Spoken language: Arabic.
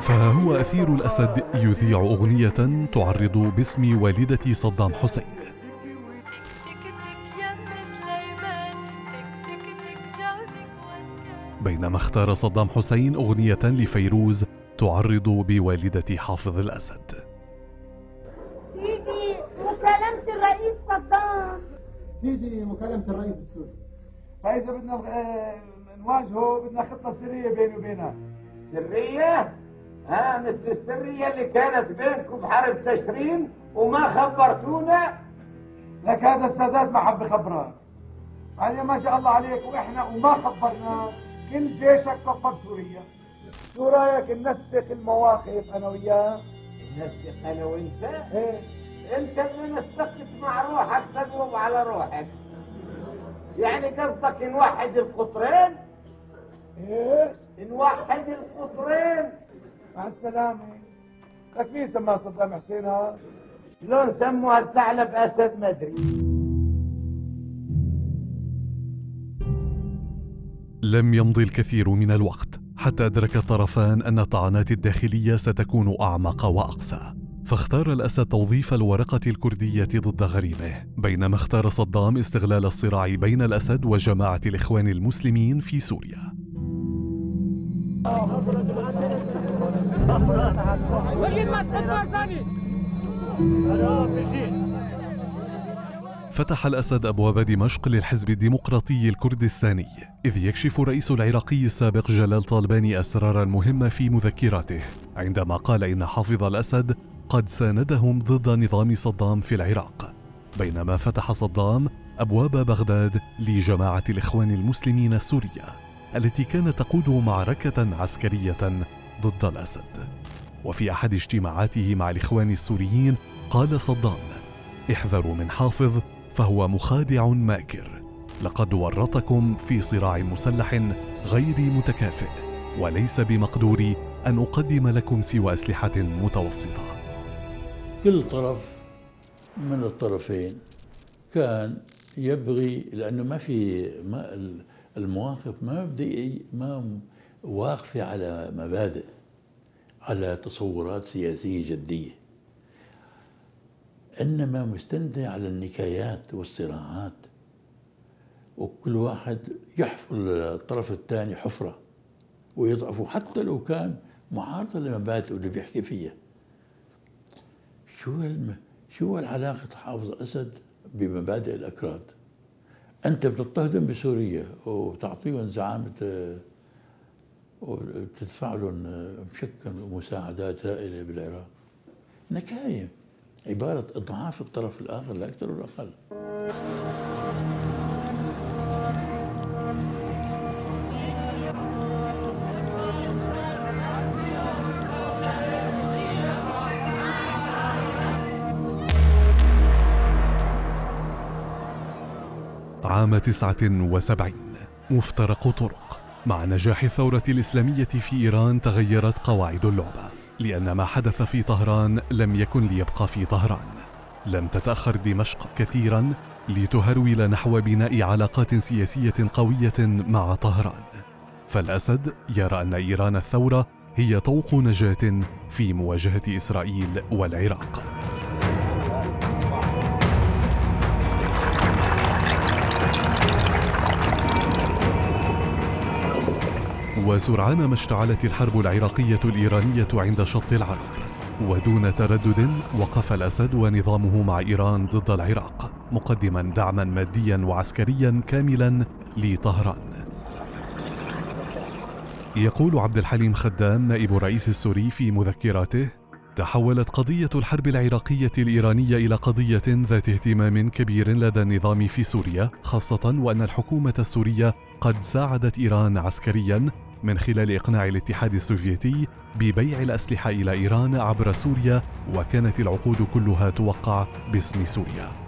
فهو أثير الأسد يذيع أغنية تعرض باسم والدة صدام حسين، بينما اختار صدام حسين أغنية لفيروز تعرض بوالدة حافظ الأسد. سيدي مكالمة الرئيس صدام. سيدي مكالمة الرئيس السوري. فإذا بدنا نواجهه بدنا خطة سرية بيني وبينها. سرية؟ مثل السرية اللي كانت بينكم بحرب تشرين وما خبرتونا؟ لك هذا السادات ما حب يخبرك. يعني ما شاء الله عليك وإحنا وما خبرناك كل جيشك صفد سوريا. شو رايك ننسق المواقف انا وياه؟ ننسق انا وانت؟ ايه انت اللي نسقت مع روحك تقوم على روحك. يعني قصدك نوحد القطرين؟ ايه نوحد القطرين. مع السلامة. لك مين سماه صدام حسين هذا؟ شلون سموها الثعلب اسد ما ادري. لم يمضي الكثير من الوقت حتى أدرك الطرفان أن الطعنات الداخلية ستكون أعمق وأقسى، فاختار الأسد توظيف الورقة الكردية ضد غريمه، بينما اختار صدام استغلال الصراع بين الأسد وجماعة الإخوان المسلمين في سوريا. فتح الأسد أبواب دمشق للحزب الديمقراطي الكردستاني، إذ يكشف الرئيس العراقي السابق جلال طالباني أسرارا مهمة في مذكراته عندما قال إن حافظ الأسد قد ساندهم ضد نظام صدام في العراق، بينما فتح صدام أبواب بغداد لجماعة الإخوان المسلمين السورية التي كانت تقود معركة عسكرية ضد الأسد. وفي أحد اجتماعاته مع الإخوان السوريين قال صدام: احذروا من حافظ فهو مخادع ماكر، لقد ورطكم في صراع مسلح غير متكافئ، وليس بمقدوري أن أقدم لكم سوى أسلحة متوسطة. كل طرف من الطرفين كان يبغي، لأنه المواقف ما واقفة على مبادئ، على تصورات سياسية جدية، إنما مستندة على النكايات والصراعات، وكل واحد يحفر الطرف الثاني حفرة ويضعفه حتى لو كان معارضة لمبادئه اللي بيحكي فيها. شو العلاقة حافظ أسد بمبادئ الأكراد؟ أنت بتضطهدهم بسوريا وبتعطيهم زعامة وبتدفع لهم بشكل مساعدات هائلة بالعراق. نكاية، عبارة إضعاف الطرف الآخر لا أكثر ولا أقل. عام 79 مفترق طرق. مع نجاح الثورة الإسلامية في إيران تغيرت قواعد اللعبة، لأن ما حدث في طهران لم يكن ليبقى في طهران. لم تتأخر دمشق كثيرا لتهرول نحو بناء علاقات سياسية قوية مع طهران، فالأسد يرى أن إيران الثورة هي طوق نجاة في مواجهة إسرائيل والعراق. وسرعان ما اشتعلت الحرب العراقية الإيرانية عند شط العرب، ودون تردد وقف الأسد ونظامه مع إيران ضد العراق، مقدما دعما ماديا وعسكريا كاملا لطهران. يقول عبد الحليم خدام نائب الرئيس السوري في مذكراته: تحولت قضية الحرب العراقية الإيرانية إلى قضية ذات اهتمام كبير لدى النظام في سوريا، خاصة وأن الحكومة السورية قد ساعدت إيران عسكريا من خلال إقناع الاتحاد السوفيتي ببيع الأسلحة إلى إيران عبر سوريا، وكانت العقود كلها توقع باسم سوريا.